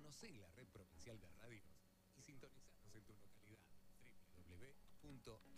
Conocé la red provincial de radios y sintonizanos en tu localidad.